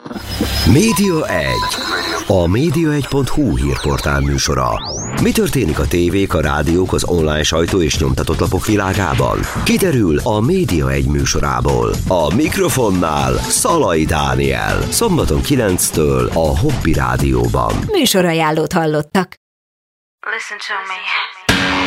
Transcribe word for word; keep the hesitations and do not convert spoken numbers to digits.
Média egy. A média egy pont hu hírportál műsora. Mi történik a tévék, a rádiók, az online sajtó és nyomtatott lapok világában? Kiderül a Média egy műsorából. A mikrofonnál Szalai Dániel. Szombaton kilenctől a Hobby Rádióban. Műsorajánlót hallottak. Listen to me.